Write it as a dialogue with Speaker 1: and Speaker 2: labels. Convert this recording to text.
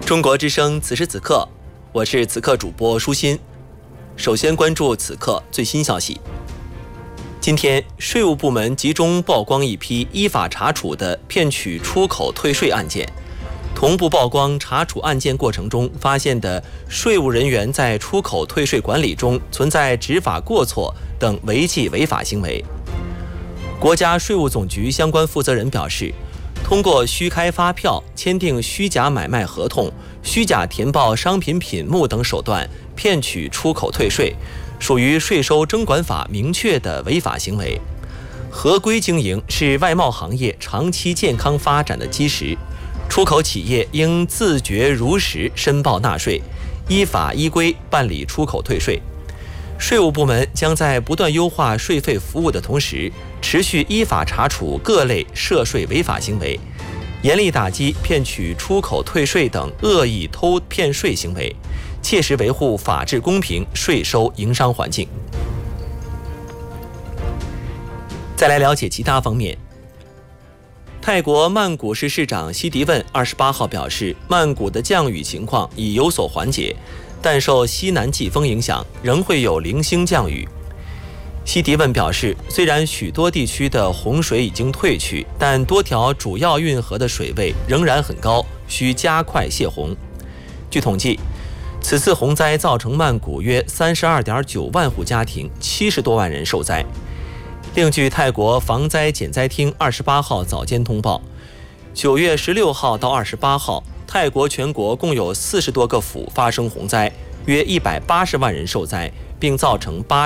Speaker 1: 中国之声此时此刻，我是此刻主播舒心。首先关注此刻最新消息。今天，税务部门集中曝光一批依法查处的骗取出口退税案件，同步曝光查处案件过程中发现的税务人员在出口退税管理中存在执法过错等违纪违法行为。国家税务总局相关负责人表示，通过虚开发票、签订虚假买卖合同、虚假填报商品品目等手段骗取出口退税，属于税收征管法明确的违法行为。合规经营是外贸行业长期健康发展的基石，出口企业应自觉如实申报纳税，依法依规办理出口退税。税务部门将在不断优化税费服务的同时，持续依法查处各类涉税违法行为，严厉打击骗取出口退税等恶意偷骗税行为，切实维护法治公平税收营商环境。再来了解其他方面。泰国曼谷市市长西迪问28号表示，曼谷的降雨情况已有所缓解，但受西南季风影响，仍会有零星降雨。西迪问表示，虽然许多地区的洪水已经退去，但多条主要运河的水位仍然很高，需加快泄洪。据统计，此次洪灾造成曼谷约32.9万户家庭70多万人受灾。另据泰国防灾减灾厅28号早间通报，9月16号到28号，泰国全国共有40多个府发生洪灾，约180万人受灾，并造成